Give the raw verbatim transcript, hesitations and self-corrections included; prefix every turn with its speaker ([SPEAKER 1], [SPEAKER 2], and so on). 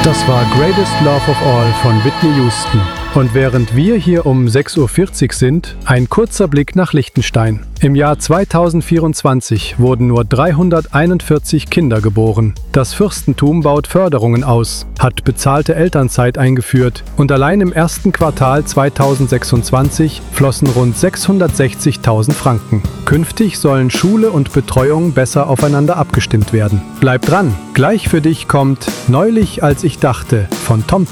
[SPEAKER 1] Das war Greatest Love of All von Whitney Houston. Und während wir hier um sechs Uhr vierzig sind, ein kurzer Blick nach Liechtenstein. Im Jahr zweitausendvierundzwanzig wurden nur dreihunderteinundvierzig Kinder geboren. Das Fürstentum baut Förderungen aus, hat bezahlte Elternzeit eingeführt und allein im ersten Quartal zweitausendsechsundzwanzig flossen rund sechshundertsechzigtausend Franken. Künftig sollen Schule und Betreuung besser aufeinander abgestimmt werden. Bleib dran, gleich für dich kommt Neulich als ich dachte von Tom